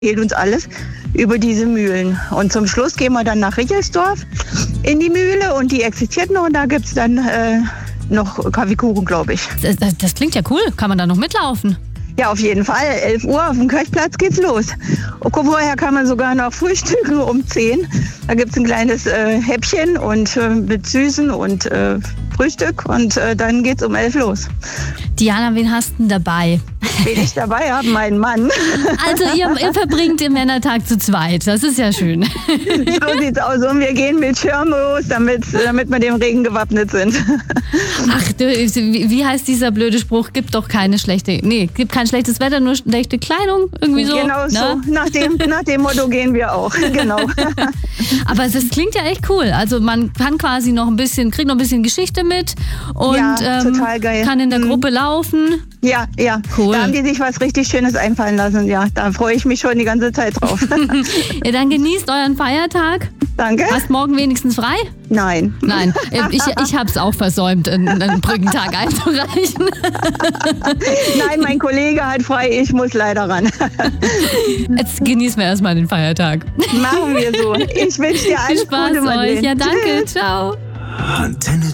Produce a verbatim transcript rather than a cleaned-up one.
Fehlt uns alles über diese Mühlen. Und zum Schluss gehen wir dann nach Richelsdorf in die Mühle und die existiert noch und da gibt es dann äh, noch Kaffeekuchen, glaube ich. Das, das, das klingt ja cool. Kann man da noch mitlaufen? Ja, auf jeden Fall. elf Uhr auf dem Kirchplatz geht's los. Und vorher kann man sogar noch frühstücken um zehn. Da gibt's ein kleines äh, Häppchen und äh, mit Süßen und äh, Frühstück und äh, dann geht's um elf los. Diana, wen hast du denn dabei? Wen ich dabei habe, meinen Mann. Also ihr, ihr verbringt den Männertag zu zweit. Das ist ja schön. So sieht's aus. Und wir gehen mit Schirm los, damit, damit wir dem Regen gewappnet sind. Ach, du, wie heißt dieser blöde Spruch? Gibt doch keine schlechte... Nee, gibt kein schlechtes Wetter, nur schlechte Kleidung. Irgendwie so. Genau so. Ne? Nach dem, nach dem Motto gehen wir auch. Genau. Aber das klingt ja echt cool. Also man kann quasi noch ein bisschen, kriegt noch ein bisschen Geschichte mit und ja, ähm, total geil. kann in der Gruppe mhm. laufen. Ja, ja. Cool. Da haben die sich was richtig Schönes einfallen lassen. Ja, da freue ich mich schon die ganze Zeit drauf. Ja, dann genießt euren Feiertag. Danke. Hast morgen wenigstens frei? Nein. Nein, ich, ich habe es auch versäumt, einen, einen Brückentag einzureichen. Nein, mein Kollege hat frei, ich muss leider ran. Jetzt genießen wir erstmal den Feiertag. Machen wir so. Ich wünsche dir alles Viel Spaß Gute, euch. Ja, danke. Tschüss. Ciao. Antenne